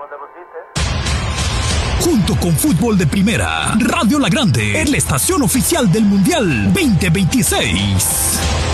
Junto con Fútbol de Primera, Radio La Grande es la estación oficial del Mundial 2026.